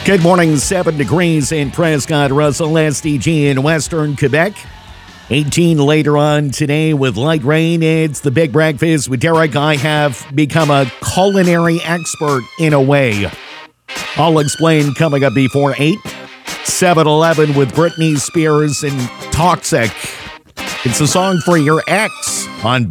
Good morning, 7 degrees in Prescott, Russell, SDG in Western Quebec. 18 later on today with light rain. It's the Big Breakfast with Derek. I have become a culinary expert in a way. I'll explain coming up before 8. 7-Eleven with Britney Spears and Toxic. It's a song for your ex on